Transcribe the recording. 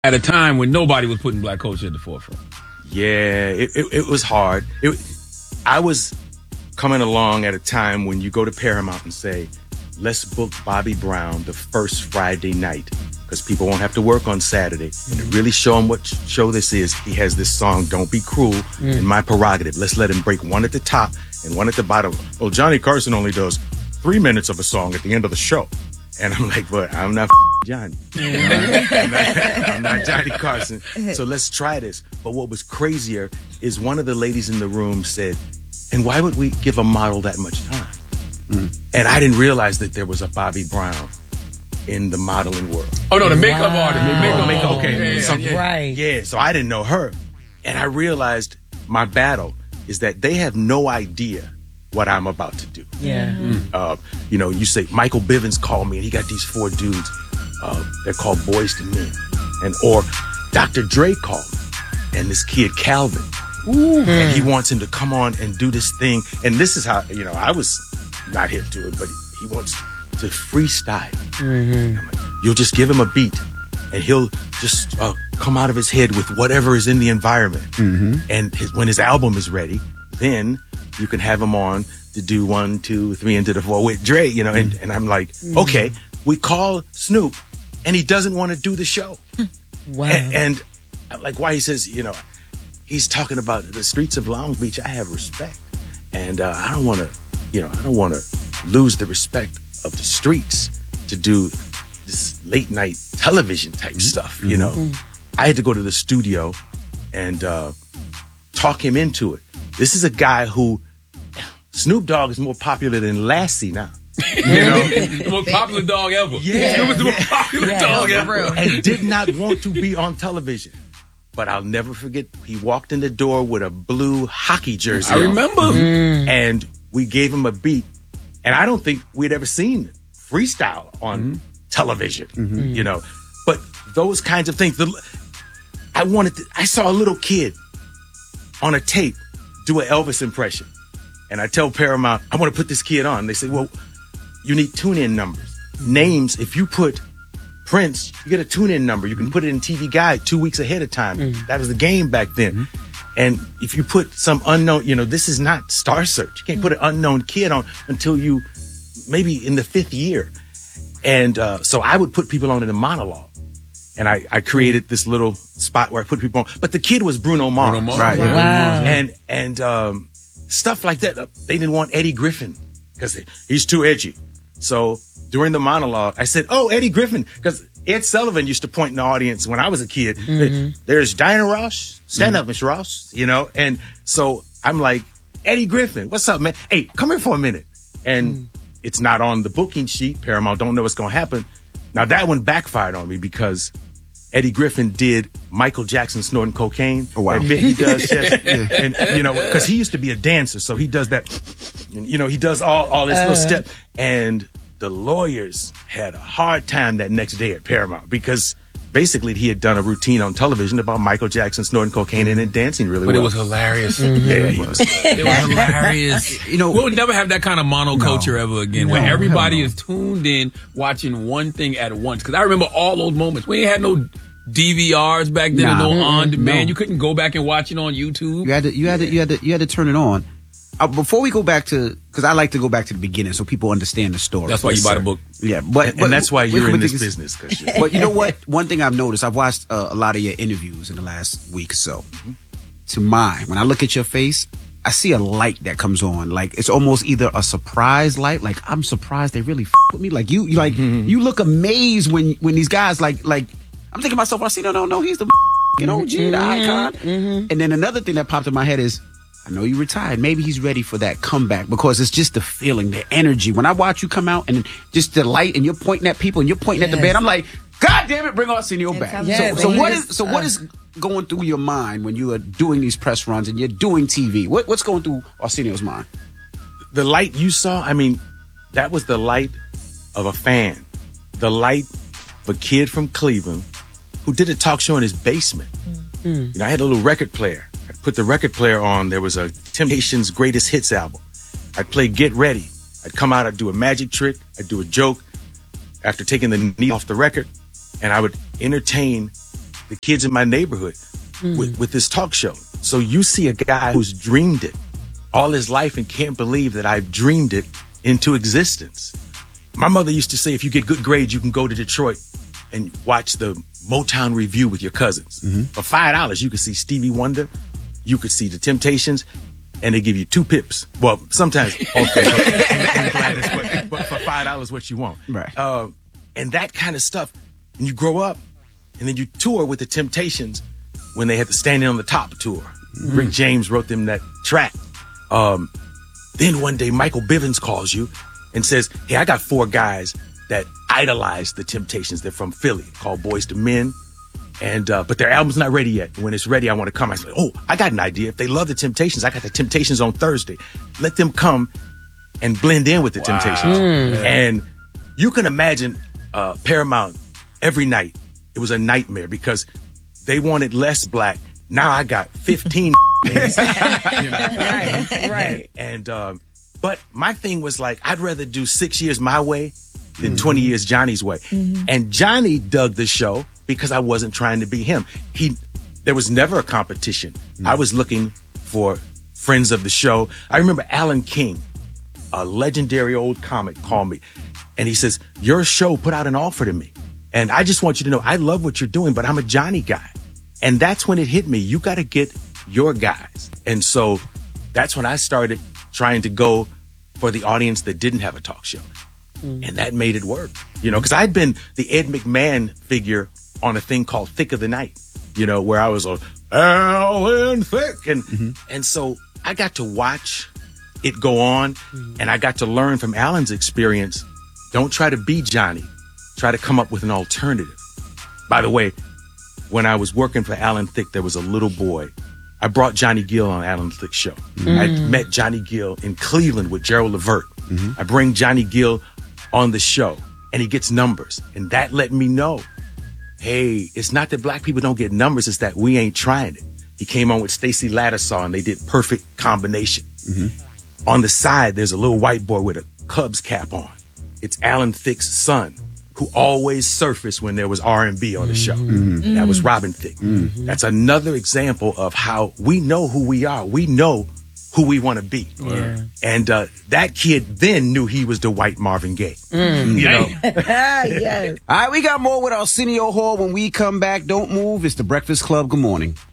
at a time when nobody was putting black culture at the forefront. Yeah, it was hard. I was coming along at a time when you go to Paramount and say, let's book Bobby Brown the first Friday night because people won't have to work on Saturday. And to really show him what show this is, he has this song, Don't Be Cruel, in My Prerogative. Let's let him break one at the top and one at the bottom. Well, Johnny Carson only does 3 minutes of a song at the end of the show. And I'm like, but I'm not Johnny. I'm not Johnny Carson. So let's try this. But what was crazier is one of the ladies in the room said, and why would we give a model that much time? And I didn't realize that there was a Bobby Brown in the modeling world. Oh, no, the makeup artist. The makeup okay. Right. Yeah, so I didn't know her. And I realized my battle is that they have no idea what I'm about to do. Yeah. You know, you say, Michael Bivins called me and he got these 4 dudes. They're called Boys to Men. Or Dr. Dre called me and this kid, Calvin. And he wants him to come on and do this thing. And this is how, you know, I was not hip to it, but he wants to freestyle. I'm like, you'll just give him a beat and he'll just come out of his head with whatever is in the environment. And when his album is ready, then you can have him on to do 1, 2, 3 into the 4 with Dre, you know, and I'm like, okay, we call Snoop and he doesn't want to do the show. Wow. And like why he says, you know, he's talking about the streets of Long Beach. I have respect. And I don't want to lose the respect of the streets to do this late night television type stuff, you know. I had to go to the studio and talk him into it. This is a guy who Snoop Dogg is more popular than Lassie now. You know? The most popular dog ever. Yeah. Snoop is the most popular dog ever. And did not want to be on television. But I'll never forget, he walked in the door with a blue hockey jersey. I remember. And we gave him a beat. And I don't think we'd ever seen freestyle on television, you know. But those kinds of things. I saw a little kid on a tape do an Elvis impression. And I tell Paramount, I want to put this kid on. They say, well, you need tune-in numbers. Names, if you put Prince, you get a tune-in number. You can put it in TV Guide 2 weeks ahead of time. That was the game back then. And if you put some unknown, you know, this is not Star Search. You can't put an unknown kid on until you, maybe in the 5th year. And so I would put people on in a monologue. And I created this little spot where I put people on. But the kid was Bruno Mars. Right. Wow. And stuff like that. They didn't want Eddie Griffin because he's too edgy. So during the monologue, I said, oh, Eddie Griffin, because Ed Sullivan used to point in the audience when I was a kid. There's Diana Ross. Stand up, Miss Ross, you know? And so I'm like, Eddie Griffin, what's up, man? Hey, come here for a minute. And it's not on the booking sheet. Paramount don't know what's going to happen. Now, that one backfired on me because Eddie Griffin did Michael Jackson snorting cocaine. Oh, wow. That bit he does. And, you know, because he used to be a dancer, so he does that. You know, he does all this little step. And the lawyers had a hard time that next day at Paramount because basically he had done a routine on television about Michael Jackson snorting cocaine and then dancing really well. But it was hilarious. Yeah, it was hilarious. You know, we'll never have that kind of monoculture ever again where everybody is tuned in watching one thing at once. Because I remember all those moments. We ain't had no DVRs back then, no on demand. You couldn't go back and watch it on YouTube. You had to turn it on. Before we go back to, because I like to go back to the beginning so people understand the story. That's why you buy the book. Yeah, but that's why you're in this business. But you know what? One thing I've noticed, I've watched a lot of your interviews in the last week or so. When I look at your face, I see a light that comes on. Like it's almost either a surprise light, like I'm surprised they really with me. Like you look amazed when these guys like I'm thinking to myself, I see no, he's the OG, the icon. And then another thing that popped in my head is, I know you retired. Maybe he's ready for that comeback because it's just the feeling, the energy. When I watch you come out and just the light and you're pointing at people and you're pointing at the band, I'm like, God damn it, bring Arsenio back. What is going through your mind when you are doing these press runs and you're doing TV? What's going through Arsenio's mind? The light you saw, I mean, that was the light of a fan. The light of a kid from Cleveland who did a talk show in his basement. You know, I had a little record player. I'd put the record player on. There was a Temptations Greatest Hits album. I'd play Get Ready. I'd come out, I'd do a magic trick. I'd do a joke after taking the knee off the record. And I would entertain the kids in my neighborhood with this talk show. So you see a guy who's dreamed it all his life and can't believe that I've dreamed it into existence. My mother used to say, if you get good grades, you can go to Detroit and watch the Motown Review with your cousins. For $5, you could see Stevie Wonder, you could see the Temptations, and they give you 2 pips. Well, sometimes, okay, but for $5, what you want. Right. And that kind of stuff. And you grow up, and then you tour with the Temptations when they had the Standing on the Top tour. Rick James wrote them that track. Then one day, Michael Bivins calls you and says, hey, I got 4 guys that idolize the Temptations. They're from Philly, called Boys to Men. And but their album's not ready yet. When it's ready, I want to come. I said, oh, I got an idea. If they love the Temptations, I got the Temptations on Thursday. Let them come and blend in with the Temptations. And you can imagine Paramount every night. It was a nightmare because they wanted less black. Now I got 15 things. Right. And but my thing was like, I'd rather do 6 years my way than 20 years Johnny's way. And Johnny dug the show because I wasn't trying to be him. There was never a competition. I was looking for friends of the show. I remember Alan King, a legendary old comic, called me. And he says, your show put out an offer to me. And I just want you to know, I love what you're doing, but I'm a Johnny guy. And that's when it hit me. You got to get your guys. And so that's when I started trying to go for the audience that didn't have a talk show. And that made it work, because I'd been the Ed McMahon figure on a thing called Thick of the Night, where I was Alan Thick. And so I got to watch it go on, and I got to learn from Alan's experience. Don't try to be Johnny. Try to come up with an alternative. By the way, when I was working for Alan Thicke, there was a little boy. I brought Johnny Gill on Alan Thicke's show. I met Johnny Gill in Cleveland with Gerald Levert. I bring Johnny Gill on the show, and he gets numbers. And that let me know, hey, it's not that black people don't get numbers, it's that we ain't trying it. He came on with Stacey Lattisaw, and they did Perfect Combination. On the side, there's a little white boy with a Cubs cap on. It's Alan Thicke's son, who always surfaced when there was R&B on the show. That was Robin Thicke. That's another example of how we know who we are. We know who we want to be. And that kid then knew he was the white Marvin Gaye. Yes. All right, we got more with Arsenio Hall when we come back. Don't move. It's The Breakfast Club. Good morning.